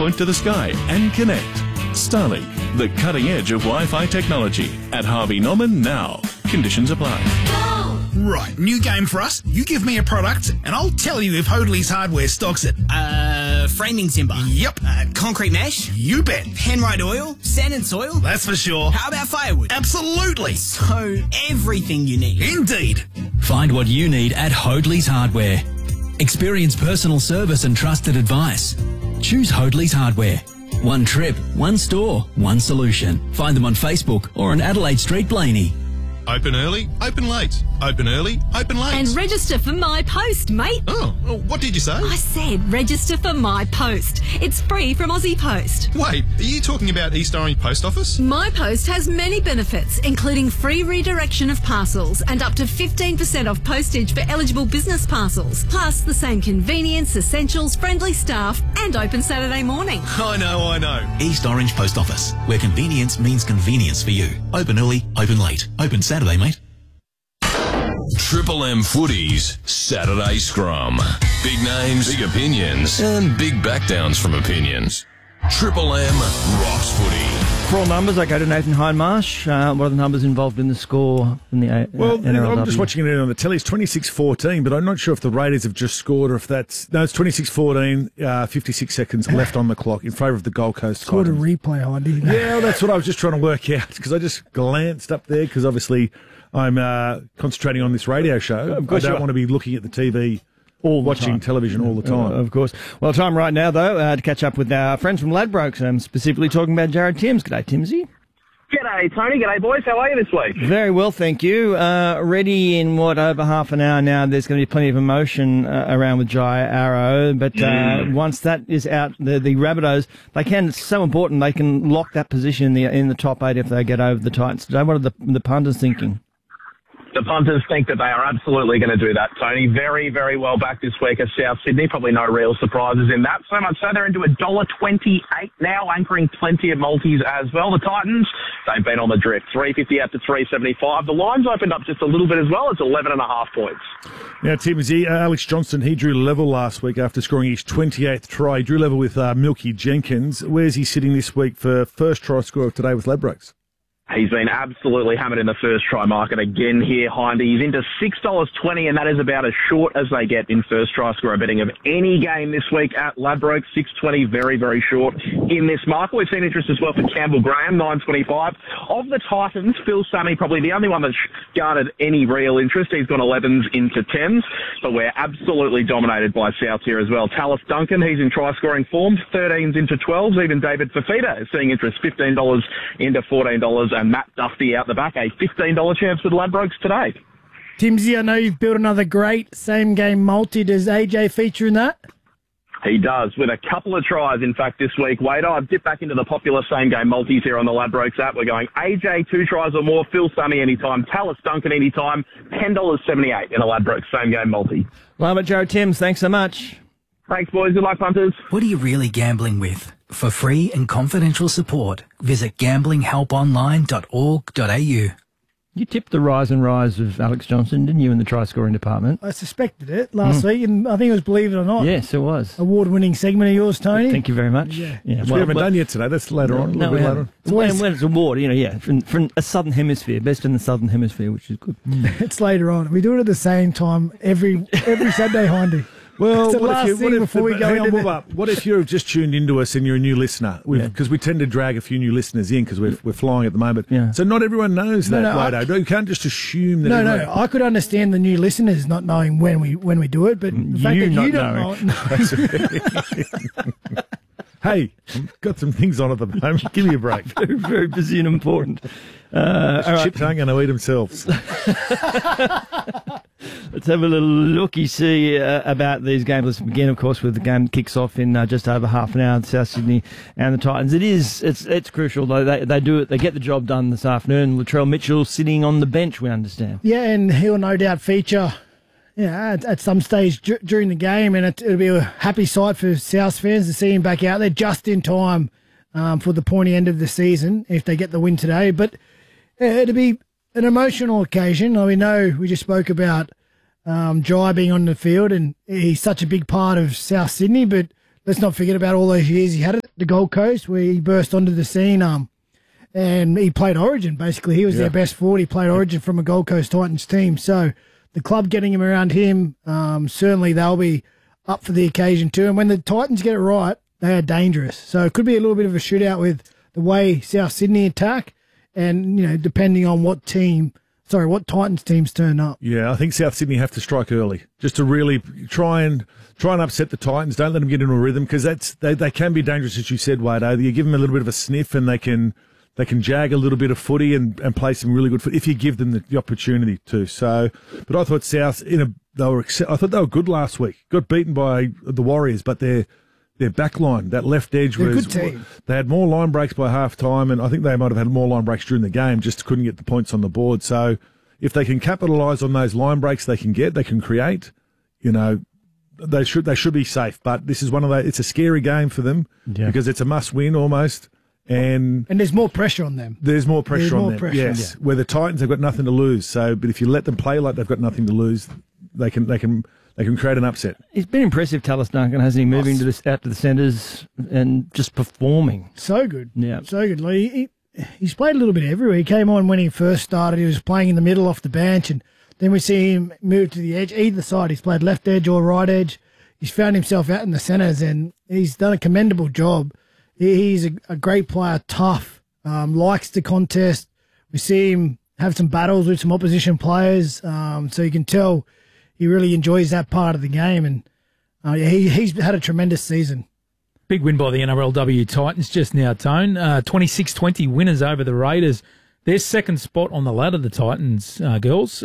point to the sky and connect. Starlink, the cutting edge of Wi-Fi technology. At Harvey Norman now. Conditions apply. Right, new game for us. You give me a product, and I'll tell you if Hoadley's Hardware stocks it. Framing timber. Yep. Concrete mesh. You bet. Penrite oil. Sand and soil. That's for sure. How about firewood? Absolutely. So, everything you need. Indeed. Find what you need at Hoadley's Hardware. Experience personal service and trusted advice. Choose Hoadley's Hardware. One trip, one store, one solution. Find them on Facebook or on Adelaide Street, Blaney. Open early, open late. Open early, open late. And register for My Post, mate. Oh, what did you say? I said register for My Post. It's free from Aussie Post. Wait, are you talking about East Orange Post Office? My Post has many benefits, including free redirection of parcels and up to 15% off postage for eligible business parcels, plus the same convenience, essentials, friendly staff, and open Saturday morning. I know. East Orange Post Office, where convenience means convenience for you. Open early, open late. Open Saturday, mate. Triple M Footy's Saturday Scrum. Big names, big opinions, and big backdowns from opinions. Triple M rocks footy. For all numbers, I go to Nathan Hindmarsh. What are the numbers involved in the score in the NRLW? I'm just watching it on the telly. It's 26-14, but I'm not sure if the Raiders have just scored or if that's... No, it's 26-14, 56 seconds left on the clock in favour of the Gold Coast Scored Titans. a replay, Heidi. Yeah, well, that's what I was just trying to work out, because I just glanced up there, because obviously I'm concentrating on this radio show. Of course, I don't want to be looking at the TV... watching television all the time. Of course. Well, time right now, though, to catch up with our friends from Ladbrokes, specifically talking about Jared Timms. G'day, Timsy. G'day, Tony. G'day, boys. How are you this week? Very well, thank you. Ready in, over half an hour now. There's going to be plenty of emotion around with Jai Arrow, but once that is out, the Rabbitohs, it's so important, they can lock that position in the top 8 if they get over the Titans today. What are the punters thinking? The punters think that they are absolutely going to do that, Tony. Very, very well back this week at South Sydney. Probably no real surprises in that. So much so they're into $1.28 now, anchoring plenty of multis as well. The Titans, they've been on the drift. $3.50 out to $3.75. The line's opened up just a little bit as well. It's 11.5 points. Now, Tim, Alex Johnston, he drew level last week after scoring his 28th try. He drew level with Milky Jenkins. Where's he sitting this week for first try score of today with Ladbrokes? He's been absolutely hammered in the first try market again here, Hindy. He's into $6.20, and that is about as short as they get in first try score betting of any game this week at Ladbrokes. $6.20, very, very short in this market. We've seen interest as well for Campbell Graham, $9.25. Of the Titans, Phil Sammy, probably the only one that's garnered any real interest. He's gone 11s into 10s, but we're absolutely dominated by South here as well. Tallis Duncan, he's in try-scoring form, 13s into 12s. Even David Fafita is seeing interest, $15 into $14. And Matt Duffy out the back, a $15 chance with Ladbrokes today. Timsy, I know you've built another great same-game multi. Does AJ feature in that? He does, with a couple of tries, in fact, this week. Wade, I've dipped back into the popular same-game multis here on the Ladbrokes app. We're going AJ, 2 tries or more, Phil Sammy anytime, Tallis Duncan anytime, $10.78 in a Ladbrokes same-game multi. Love it, Jared Timms. Thanks so much. Thanks, boys. Good luck, punters. What are you really gambling with? For free and confidential support, visit gamblinghelponline.org.au. You tipped the rise and rise of Alex Johnston, didn't you, in the try-scoring department? I suspected it last week, and I think it was Believe It or Not. Yes, it was. Award-winning segment of yours, Tony. Thank you very much. Yeah. Which we haven't done yet today. That's later on. No, later on. When it's award, from a Southern Hemisphere, best in the Southern Hemisphere, which is good. It's later on. We do it at the same time every Saturday, Hindy. Well, what if you've just tuned into us and you're a new listener? Because we tend to drag a few new listeners in because we're flying at the moment. Yeah. So not everyone knows that. You can't just assume that. No. I could understand the new listeners not knowing when we do it, but the fact that you don't know. Hey, I've got some things on at the moment. Give me a break. Very, very busy and important. Chips aren't going to eat themselves. Let's have a little looky-see about these games. Let's begin, of course, with the game that kicks off in just over half an hour, South Sydney and the Titans. It's crucial, though. They do it. They get the job done this afternoon. Latrell Mitchell sitting on the bench, we understand. Yeah, and he'll no doubt feature at some stage during the game, and it'll be a happy sight for South fans to see him back out there just in time for the pointy end of the season if they get the win today. But it'll be an emotional occasion. We know we just spoke about Jai being on the field, and he's such a big part of South Sydney, but let's not forget about all those years he had the Gold Coast, where he burst onto the scene. And he played Origin, basically. He was their best forward. He played Origin from a Gold Coast Titans team. So the club getting him around him, certainly they'll be up for the occasion too. And when the Titans get it right, they are dangerous. So it could be a little bit of a shootout with the way South Sydney attack and, depending on what Titans teams turn up. Yeah, I think South Sydney have to strike early just to really try and upset the Titans. Don't let them get into a rhythm because they can be dangerous, as you said, Wade. You give them a little bit of a sniff and they can jag a little bit of footy and play some really good footy if you give them the opportunity to. So, but I thought South I thought they were good last week. Got beaten by the Warriors, but their back line, that left edge was a good team. They had more line breaks by half time, and I think they might have had more line breaks during the game, just couldn't get the points on the board. So if they can capitalise on those line breaks they can create, they should be safe. But this is one of those, it's a scary game for them because it's a must win almost. And there's more pressure on them. There's more pressure on them. Yes, where the Titans have got nothing to lose. So, but if you let them play like they've got nothing to lose, they can create an upset. He's been impressive, Tallis Duncan, hasn't he? Moving out to the centres and just performing. So good. Yeah, so good. He's played a little bit everywhere. He came on when he first started. He was playing in the middle off the bench, and then we see him move to the edge, either side. He's played left edge or right edge. He's found himself out in the centres, and he's done a commendable job. He's a great player, tough, likes to contest. We see him have some battles with some opposition players, so you can tell he really enjoys that part of the game, and he's had a tremendous season. Big win by the NRLW Titans just now, Tone. 26-20 winners over the Raiders. Their second spot on the ladder, the Titans girls.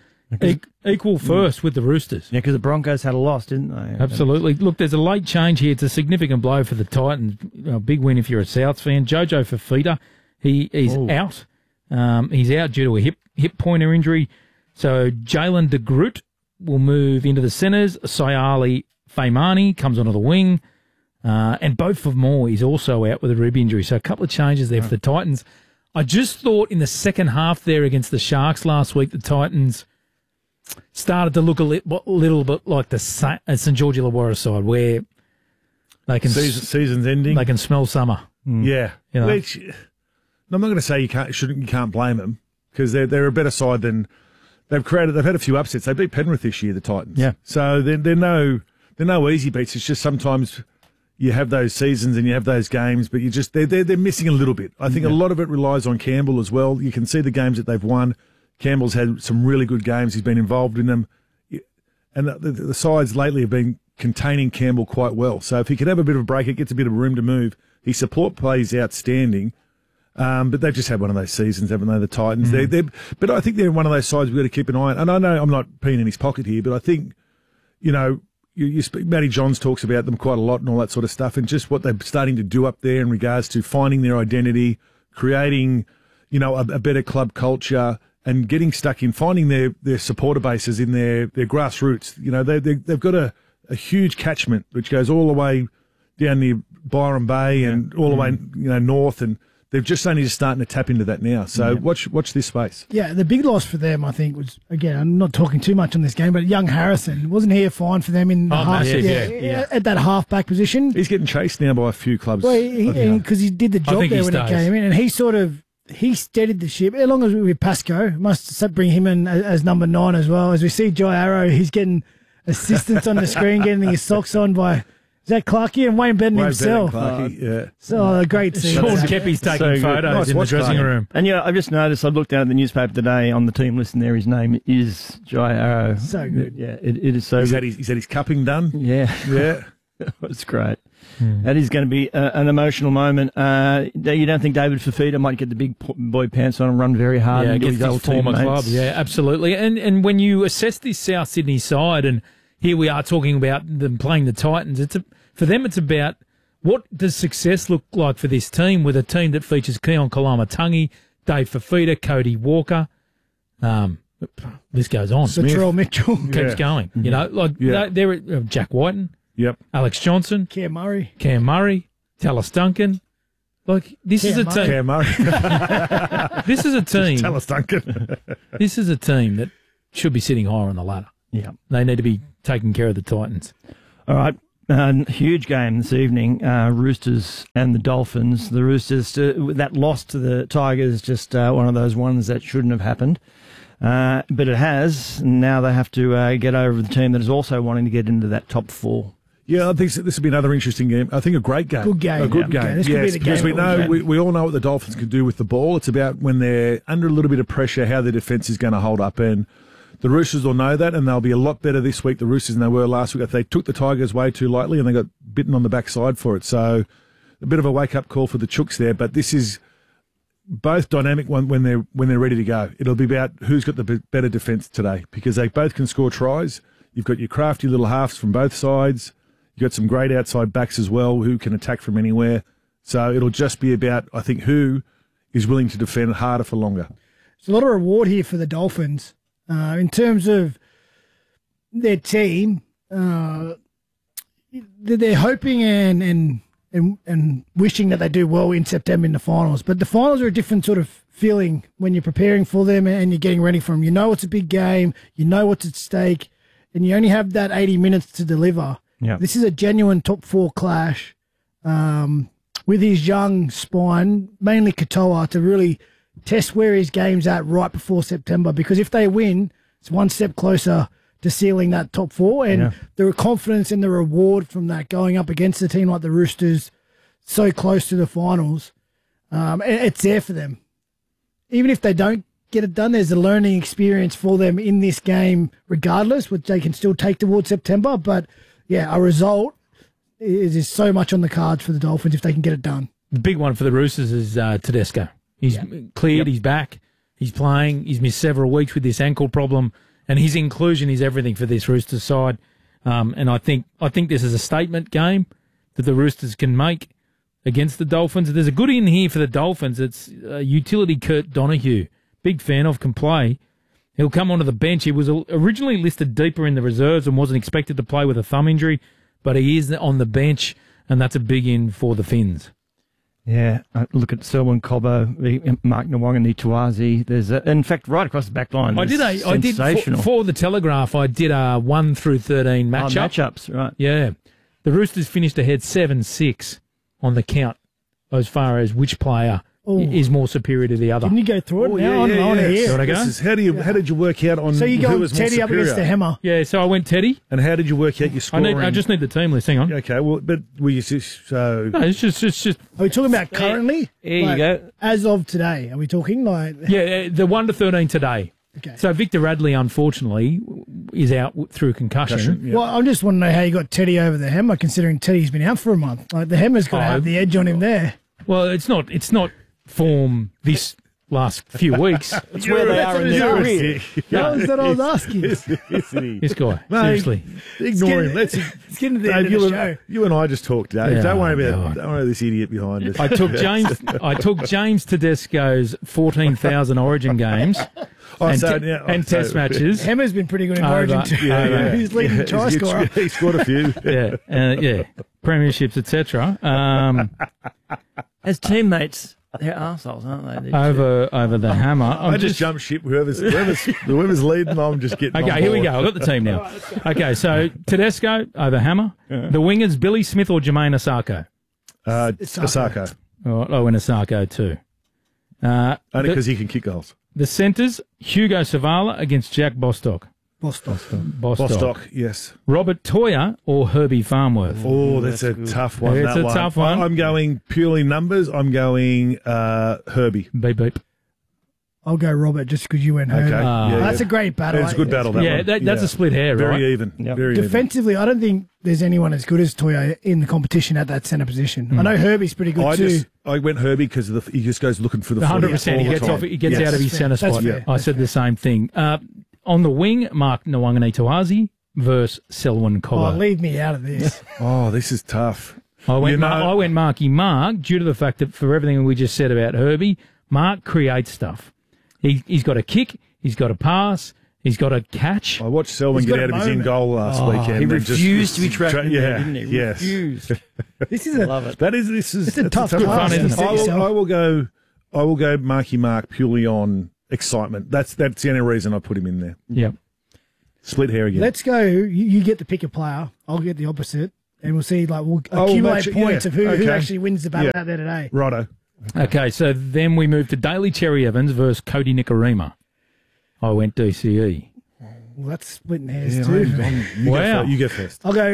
Equal first with the Roosters. Yeah, because the Broncos had a loss, didn't they? Absolutely. Look, there's a late change here. It's a significant blow for the Titans. A big win if you're a Souths fan. Jojo Fafita, he's out. He's out due to a hip pointer injury. So Jalen de Groot will move into the centres. Sayali Faimani comes onto the wing. And Beau Fermor is also out with a rib injury. So a couple of changes there for the Titans. I just thought in the second half there against the Sharks last week, the Titans started to look a little bit like the St George Illawarra side, where they can season's ending. They can smell summer. Yeah, which I'm not going to say you can't blame them because they're a better side than they've created. They've had a few upsets. They beat Penrith this year, the Titans. Yeah, so they're no easy beats. It's just sometimes you have those seasons and you have those games, but they're missing a little bit. I think a lot of it relies on Campbell as well. You can see the games that they've won. Campbell's had some really good games. He's been involved in them. And the sides lately have been containing Campbell quite well. So if he can have a bit of a break, it gets a bit of room to move. His support play is outstanding. But they've just had one of those seasons, haven't they, the Titans? But I think they're one of those sides we've got to keep an eye on. And I know I'm not peeing in his pocket here, but I think, you speak, Matty Johns talks about them quite a lot and all that sort of stuff, and just what they're starting to do up there in regards to finding their identity, creating, a better club culture, and getting stuck in finding their supporter bases in their grassroots. They've got a huge catchment which goes all the way down near Byron Bay and all the way north, and they're just only starting to tap into that now. So watch this space. Yeah, the big loss for them, I think, was, again, I'm not talking too much on this game, but young Harrison, wasn't he a fine for them in the half? At that half-back position? He's getting chased now by a few clubs. Well, because he did the job there when he came in, and he steadied the ship. Along as with Pascoe, must bring him in as number 9 as well. As we see Jai Arrow, he's getting assistance on the screen, getting his socks on by Zach Clarkey and Wayne Bennett himself. So a great scene. Sean Keppy's taking photos in the dressing room. And I've just noticed, I looked down at the newspaper today on the team list, and there his name is Jai Arrow. So good. Yeah, it is so good. He's had his cupping done. Yeah. Yeah. It's great. That is going to be an emotional moment. You don't think David Fafita might get the big boy pants on and run very hard and against his former club? Yeah, absolutely. And when you assess this South Sydney side, and here we are talking about them playing the Titans, for them it's about what does success look like for this team, with a team that features Keon Kalamatangi, Dave Fafita, Cody Walker. This goes on. Latrell Mitchell keeps going. They're Jack Whiten. Yep. Alex Johnson. Cam Murray. Tallis Duncan. This is a team. Cam Murray. This is a team. Tallis Duncan. This is a team that should be sitting higher on the ladder. Yeah. They need to be taking care of the Titans. All right. Huge game this evening, Roosters and the Dolphins. The Roosters, that loss to the Tigers, just one of those ones that shouldn't have happened. But it has. Now they have to get over the team that is also wanting to get into that top 4. Yeah, I think this will be another interesting game. I think a great game. Good game. A good game. Okay, this could be the because game we all know what the Dolphins can do with the ball. It's about when they're under a little bit of pressure, how their defence is going to hold up. And the Roosters will know that, and they'll be a lot better this week, the Roosters, than they were last week. They took the Tigers way too lightly, and they got bitten on the backside for it. So a bit of a wake-up call for the Chooks there. But this is both dynamic when they're ready to go. It'll be about who's got the better defence today, because they both can score tries. You've got your crafty little halves from both sides. You've got some great outside backs as well who can attack from anywhere. So it'll just be about, I think, who is willing to defend harder for longer. There's a lot of reward here for the Dolphins. In terms of their team, they're hoping and wishing that they do well in September in the finals. But the finals are a different sort of feeling when you're preparing for them and you're getting ready for them. You know it's a big game, you know what's at stake, and you only have that 80 minutes to deliver. Yeah. This is a genuine top 4 clash with his young spine, mainly Katoa, to really test where his game's at right before September. Because if they win, it's one step closer to sealing that top 4. And the confidence and the reward from that going up against a team like the Roosters so close to the finals, it's there for them. Even if they don't get it done, there's a learning experience for them in this game regardless, which they can still take towards September. But yeah, a result is so much on the cards for the Dolphins if they can get it done. The big one for the Roosters is Tedesco. He's cleared, he's back, he's playing, he's missed several weeks with this ankle problem, and his inclusion is everything for this Roosters side. And I think this is a statement game that the Roosters can make against the Dolphins. There's a good in here for the Dolphins. It's utility Kurt Donahue. Big fan of, can play. He'll come onto the bench. He was originally listed deeper in the reserves and wasn't expected to play with a thumb injury, but he is on the bench, and that's a big in for the Finns. Yeah, look at Selwyn Cobbo, Mark Nawaqanituazi. There's, in fact, right across the back line. I did for the Telegraph. I did a 1 through 13 matchup. Matchups, right? Yeah, the Roosters finished ahead 7-6 on the count as far as which player is more superior to the other. Can you go through it now? Yeah, I want to hear. You want to go? How did you work out on? So you who go was Teddy more up against the Hammer. Yeah, so I went Teddy. And how did you work out your scoring? I just need the team list. Hang on. Okay, well, but were you so? No, it's just. Are we talking about currently? There you go. As of today, are we talking like? Yeah, the 1 to 13 today. Okay. So Victor Radley, unfortunately, is out through concussion. Well, I just want to know how you got Teddy over the Hammer, considering Teddy's been out for a month. Like the Hammer's got to have the edge on him there. Well, it's not form this last few weeks. It's where they are in their career. That's what I was asking. This guy, Mate, seriously. Ignore him. Let's get into the end of the show. You and I just talked, Dave. Yeah, don't worry about this idiot behind us. I took James Tedesco's 14,000 Origin games and Test matches. Hammer's been pretty good in Origin too. He's leading try scorer. He scored a few. Yeah, premierships, etc. As teammates, they're arseholes, aren't they? Over the Hammer. I just jump ship. Whoever's leading, I'm just getting. Okay, here we go. I've got the team now. Okay, so Tedesco over Hammer. The wingers, Billy Smith or Jermaine Asako? Asako. I went Asako too. Only because he can kick goals. The centres, Hugo Savala against Jack Bostock. Bostock, yes. Robert Toya or Herbie Farmworth? Oh, that's a tough one. It's a tough one. I'm going purely numbers. I'm going Herbie. Beep, beep. I'll go Robert just because you went Herbie. Okay. That's a great battle. It's a good battle, that one. That's a split hair, right? Very even. Yep. Very Defensively, I don't think there's anyone as good as Toya in the competition at that centre position. I know Herbie's pretty good too. I went Herbie because he just goes looking for the 100%. He gets out of his centre spot. I said the same thing. On the wing, Mark Nawaqanituazi versus Selwyn Cobbo. Oh, leave me out of this. This is tough. I went Marky Mark due to the fact that for everything we just said about Herbie, Mark creates stuff. He's got a kick, he's got a pass, he's got a catch. I watched Selwyn get out of his in goal last weekend. He refused to be tracked. Didn't he? Yes. Refused. Love it. It's a tough fun, task. isn't it? I will go Marky Mark purely on excitement. That's the only reason I put him in there. Yep. Split hair again. Let's go. You get to pick a player. I'll get the opposite. and we'll see. Like we'll accumulate match- points yeah. of who Okay. actually wins the battle Yeah. out there today. Righto. Okay, so then we moved to Daly Cherry Evans versus Cody Nicarima. I went DCE. Well, that's splitting hairs Yeah, too. Wow. You go first. I'll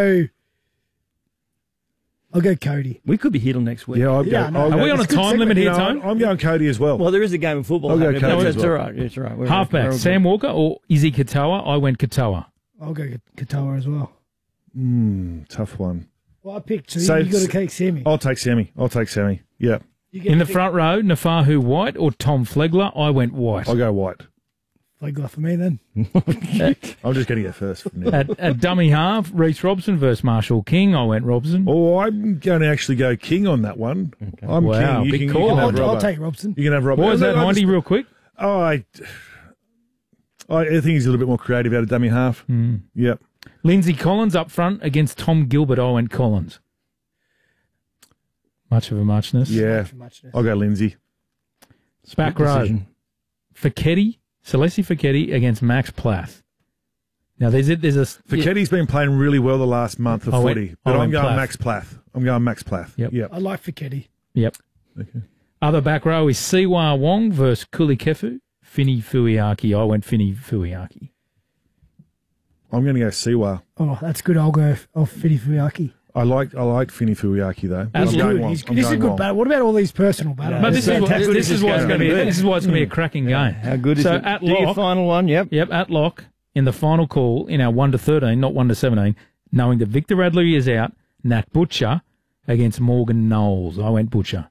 go Cody. We could be here till next week. Yeah, I'll go. Yeah, no. I'll Are go- we on a It's a good time limit here, No, Tone? I'm going Cody as well. Well, there is a game of football. I'll go happening, Cody but as it's well. all right. It's all right. We're Halfback, all Sam good. Walker or Izzy Katoa? I went Katoa. I'll go Katoa as well. Tough one. Well, I picked, so So you got to it's- take Sammy. I'll take Sammy. Yeah. You get In to the pick front row, Nafahu White or Tom Flegler? I went White. I'll go White. Flegler for me then. I'm just going to go first. From now. At dummy half, Reece Robson versus Marshall King. I went Robson. Oh, I'm going to actually go King on that one. I'm Wow, King. big You can call. have I'll Robbo. take Robson. You can have Robbo. What was that, I Hindy, just- real quick? Oh, I think he's a little bit more creative out of dummy half. Yep. Lindsay Collins up front against Tom Gilbert. I went Collins. Much of a muchness. Yeah. I'll go Lindsay. Back Good row. decision. Celeste Fecchetti against Max Plath. Now, there's a... Ficchetti's been playing really well the last month of I went- footy, I but I'm went going Plath. Max Plath. I'm going Max Plath. Yep. I like Ficetti. Yep. Okay. Other back row is Siwa Wong versus Kuli Kefu. Fini Fuiaki. I went Fini Fuiaki. I'm going to go Siwa. Oh, that's good. I'll go Fidi Fuyaki. I like Fini Fuiaki though. He's I'm good. going Wong. He's I'm this is a going good Wong. battle. What about all these personal battles? But this is why it's going to be. This is why it's going to be a cracking game. How good is so it? at Do your lock, final one, yep. at lock in the final call in our 1 to 13, not 1 to 17, knowing that Victor Radley is out, Nat Butcher against Morgan Knowles. I went Butcher.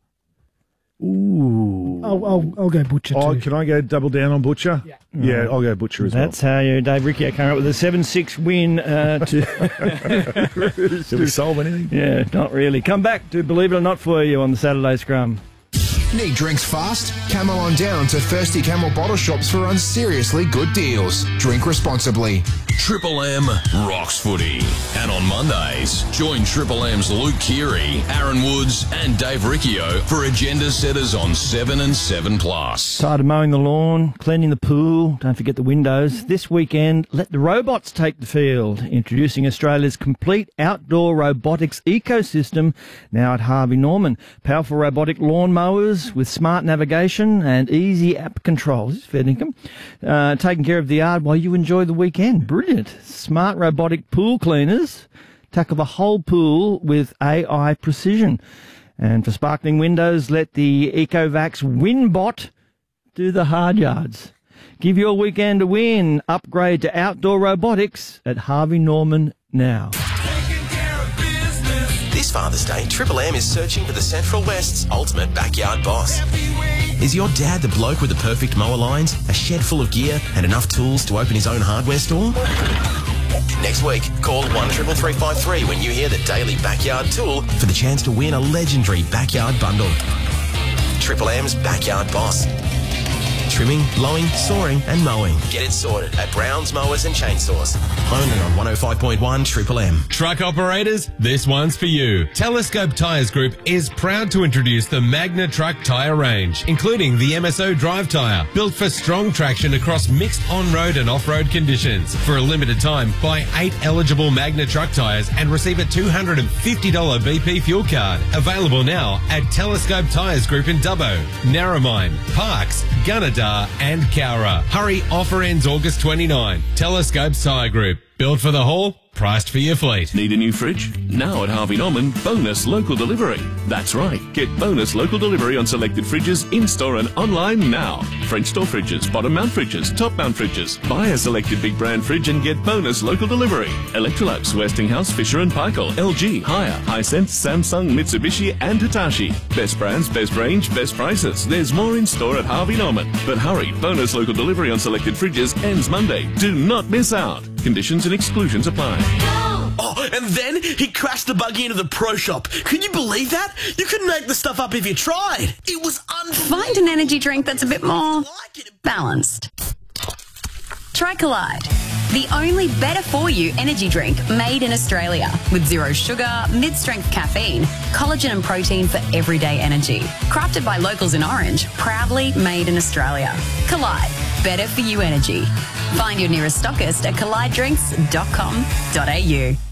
Ooh. I'll go Butcher too. Oh, can I go double down on Butcher? Yeah, I'll go Butcher as That's how you, Dave Riccio, came up with a 7-6 win to. Did we solve anything? Yeah, not really. Come back to Believe It or Not for you on the Saturday Scrum. Need drinks fast? Camel on down to Thirsty Camel bottle shops for unseriously good deals. Drink responsibly. Triple M rocks footy. And on Mondays, join Triple M's Luke Keary, Aaron Woods and Dave Riccio for agenda setters on 7 and 7+. Tired of mowing the lawn, cleaning the pool, don't forget the windows. This weekend, let the robots take the field. Introducing Australia's complete outdoor robotics ecosystem now at Harvey Norman. Powerful robotic lawn mowers with smart navigation and easy app controls. It's fair dinkum. Taking care of the yard while you enjoy the weekend. Brilliant. Smart robotic pool cleaners tackle the whole pool with AI precision. And for sparkling windows, let the Ecovacs WinBot do the hard yards. Give your weekend a win. Upgrade to outdoor robotics at Harvey Norman now. This Father's Day, Triple M is searching for the Central West's ultimate backyard boss. Is your dad the bloke with the perfect mower lines, a shed full of gear, and enough tools to open his own hardware store? Next week, call 133353 when you hear the daily backyard tool for the chance to win a legendary backyard bundle. Triple M's Backyard Boss. Trimming, blowing, sawing and mowing. Get it sorted at Brown's Mowers and Chainsaws. Only on 105.1 Triple M. Truck operators, this one's for you. Telescope Tyres Group is proud to introduce the Magna Truck tyre range, including the MSO drive tyre, built for strong traction across mixed on-road and off-road conditions. For a limited time, buy 8 eligible Magna Truck tyres and receive a $250 BP fuel card. Available now at Telescope Tyres Group in Dubbo, Narromine, Parkes, Gunnedah and Cowra. Hurry, offer ends August 29. Telescope Tyre Group. Built for the haul, priced for your fleet. Need a new fridge? Now at Harvey Norman, bonus local delivery. That's right. Get bonus local delivery on selected fridges in-store and online now. French door fridges, bottom mount fridges, top mount fridges. Buy a selected big brand fridge and get bonus local delivery. Electrolux, Westinghouse, Fisher & Paykel, LG, Haier, Hisense, Samsung, Mitsubishi and Hitachi. Best brands, best range, best prices. There's more in store at Harvey Norman. But hurry, bonus local delivery on selected fridges ends Monday. Do not miss out. Conditions and exclusions apply. Oh, and then he crashed the buggy into the pro shop. Can you believe that? You couldn't make the stuff up if you tried. It was Find an energy drink that's a bit more balanced. Try Collide, the only better-for-you energy drink made in Australia with zero sugar, mid-strength caffeine, collagen and protein for everyday energy. Crafted by locals in Orange, proudly made in Australia. Collide, better for you energy. Find your nearest stockist at collidedrinks.com.au.